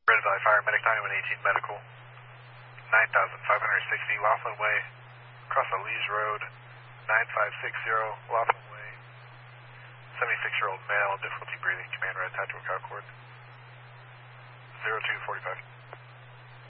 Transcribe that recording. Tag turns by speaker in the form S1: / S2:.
S1: Red Valley Fire, Medic 9118 Medical. 9560 Laughlin Way, across the Lees Road, 9560 Laughlin Way. 76-year-old male, difficulty breathing, command red, tactical concord. 0245.